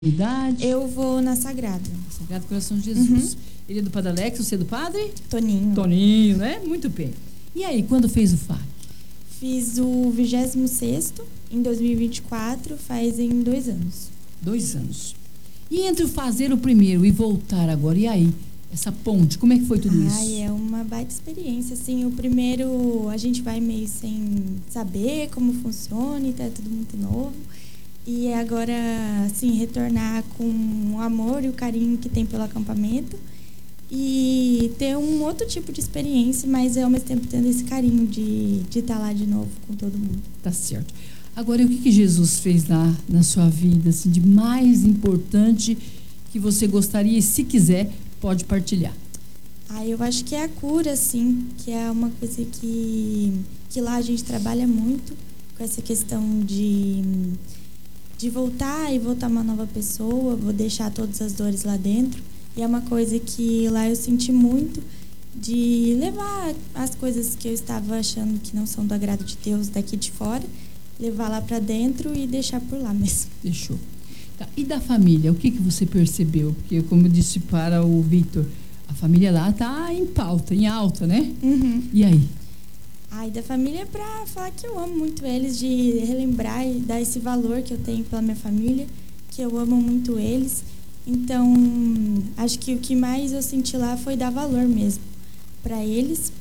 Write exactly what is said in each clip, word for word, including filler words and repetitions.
Idade? Eu vou na Sagrada. Sagrado Coração de Jesus. Uhum. Ele é do Padre Alex, você é do Padre? Toninho. Toninho, né? Muito bem. E aí, quando fez o F A Q? Fiz o vigésimo sexto em dois mil e vinte e quatro, fazem dois anos. Dois anos. E entre o fazer o primeiro e voltar agora, e aí? Essa ponte, como é que foi tudo Ai, isso? Ai, é uma baita experiência, assim, o primeiro a gente vai meio sem saber como funciona e tá tudo muito novo. E agora, assim, retornar com o amor e o carinho que tem pelo acampamento e ter um outro tipo de experiência, mas ao mesmo tempo tendo esse carinho de de estar lá de novo com todo mundo. Tá certo. Agora, e o que, que Jesus fez lá na sua vida, assim, de mais importante que você gostaria, e se quiser, pode partilhar? Ah, eu acho que é a cura, sim, que é uma coisa que, que lá a gente trabalha muito com essa questão de, de voltar e voltar uma nova pessoa, vou deixar todas as dores lá dentro. E é uma coisa que lá eu senti muito, de levar as coisas que eu estava achando que não são do agrado de Deus daqui de fora, levar lá para dentro e deixar por lá mesmo. Deixou. Tá. E da família, o que, que você percebeu? Porque, como eu disse para o Victor, a família lá tá em pauta, em alta, né? Uhum. E aí? Ai, da família é pra falar que eu amo muito eles, de relembrar e dar esse valor que eu tenho pela minha família, que eu amo muito eles. Então, acho que o que mais eu senti lá foi dar valor mesmo para eles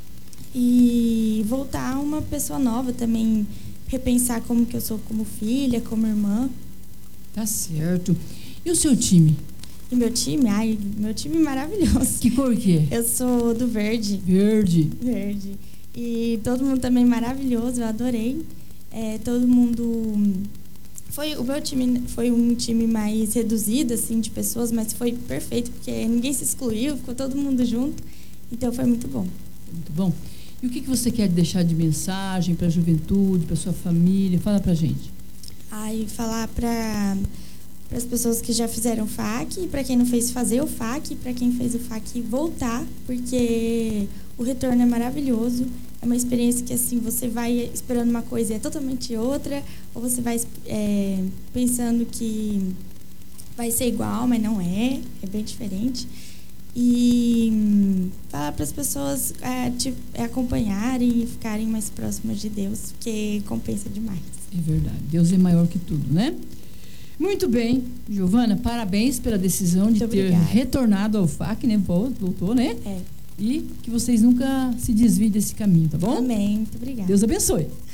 e voltar uma pessoa nova também, repensar como que eu sou como filha, como irmã. Tá certo. E o seu time? E meu time? Ai, meu time é maravilhoso. Que cor que é? Eu sou do verde. Verde. Verde. E todo mundo também maravilhoso, eu adorei. É, todo mundo... Foi, o meu time foi um time mais reduzido, assim, de pessoas, mas foi perfeito, porque ninguém se excluiu, ficou todo mundo junto. Então, foi muito bom. Muito bom. E o que, que você quer deixar de mensagem para a juventude, para sua família? Fala pra gente. Aí, falar para as pessoas que já fizeram F A Q, para quem não fez, fazer o F A Q, para quem fez o F A Q, voltar, porque o retorno é maravilhoso. É uma experiência que, assim, você vai esperando uma coisa e é totalmente outra, ou você vai é, pensando que vai ser igual, mas não é, é bem diferente. E hum, falar para as pessoas é, te, é, acompanharem e ficarem mais próximas de Deus, porque compensa demais. É verdade, Deus é maior que tudo, né? Muito bem, Giovana, parabéns pela decisão de Muito ter obrigada. retornado ao F A Q, né? Voltou, né? É. E que vocês nunca se desviem desse caminho, tá bom? Amém, muito obrigada. Deus abençoe.